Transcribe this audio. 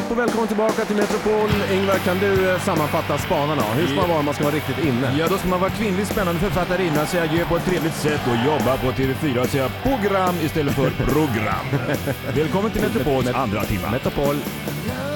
Allt och välkommen tillbaka till Metropol. Ingvar, kan du sammanfatta spanarna? Hur ska man vara om man ska vara riktigt inne? Ja, då ska man vara kvinnlig spännande författarinna, säga adjö på ett trevligt sätt och jobba på TV4 och säga program istället för program. Välkommen till Metropols andra timme. Metropol.